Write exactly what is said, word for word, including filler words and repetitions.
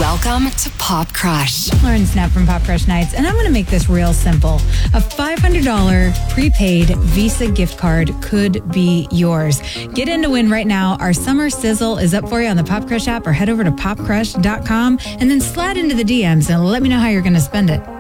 Welcome to Pop Crush. Lauren Snap from Pop Crush Nights, and I'm going to make this real simple. A five hundred dollars prepaid Visa gift card could be yours. Get in to win right now. Our summer sizzle is up for you on the Pop Crush app, or head over to pop crush dot com and then slide into the D Ms and let me know how you're going to spend it.